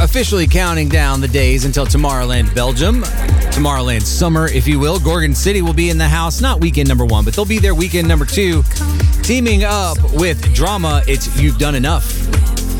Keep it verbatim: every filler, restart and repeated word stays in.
officially counting down the days until Tomorrowland, Belgium. Tomorrowland Summer, if you will. Gorgon City will be in the house. Not weekend number one, but they'll be there weekend number two. Teaming up with Drama, it's You've Done Enough.